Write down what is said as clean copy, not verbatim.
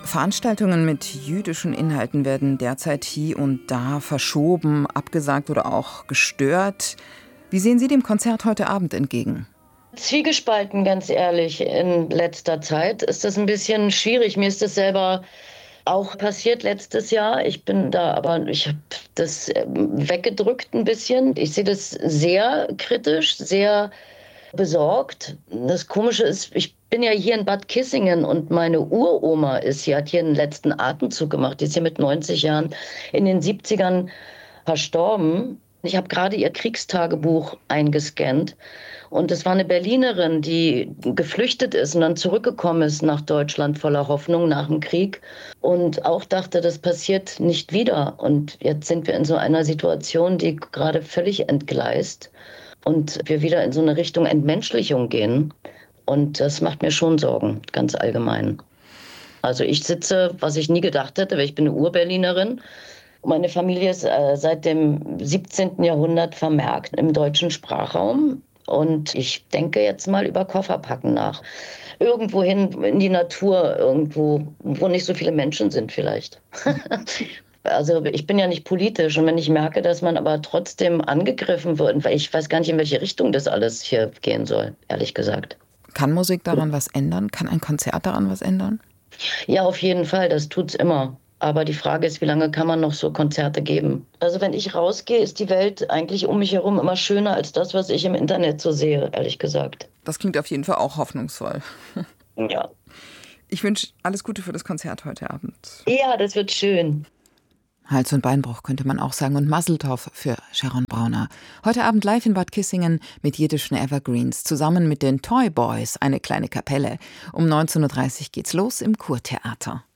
Veranstaltungen mit jüdischen Inhalten werden derzeit hier und da verschoben, abgesagt oder auch gestört. Wie sehen Sie dem Konzert heute Abend entgegen? Zwiegespalten, ganz ehrlich. In letzter Zeit ist das ein bisschen schwierig. Mir ist das selber auch passiert letztes Jahr. Ich habe das weggedrückt ein bisschen. Ich sehe das sehr kritisch, sehr besorgt. Das Komische ist, ich bin ja hier in Bad Kissingen und meine Uroma hat hier einen letzten Atemzug gemacht. Die ist hier mit 90 Jahren in den 70ern verstorben. Ich habe gerade ihr Kriegstagebuch eingescannt. Und es war eine Berlinerin, die geflüchtet ist und dann zurückgekommen ist nach Deutschland voller Hoffnung nach dem Krieg und auch dachte, das passiert nicht wieder. Und jetzt sind wir in so einer Situation, die gerade völlig entgleist und wir wieder in so eine Richtung Entmenschlichung gehen. Und das macht mir schon Sorgen, ganz allgemein. Also ich sitze, was ich nie gedacht hätte, weil ich bin eine Urberlinerin. Meine Familie ist seit dem 17. Jahrhundert vermerkt im deutschen Sprachraum. Und ich denke jetzt mal über Kofferpacken nach. Irgendwohin in die Natur, irgendwo, wo nicht so viele Menschen sind vielleicht. Also ich bin ja nicht politisch und wenn ich merke, dass man aber trotzdem angegriffen wird, weil ich weiß gar nicht, in welche Richtung das alles hier gehen soll, ehrlich gesagt. Kann Musik daran was ändern? Kann ein Konzert daran was ändern? Ja, auf jeden Fall, das tut's immer. Aber die Frage ist, wie lange kann man noch so Konzerte geben? Also wenn ich rausgehe, ist die Welt eigentlich um mich herum immer schöner als das, was ich im Internet so sehe, ehrlich gesagt. Das klingt auf jeden Fall auch hoffnungsvoll. Ja. Ich wünsche alles Gute für das Konzert heute Abend. Ja, das wird schön. Hals- und Beinbruch könnte man auch sagen und Mazel Tov für Sharon Brauner. Heute Abend live in Bad Kissingen mit jiddischen Evergreens, zusammen mit den Toy Boys, eine kleine Kapelle. Um 19.30 Uhr geht's los im Kurtheater.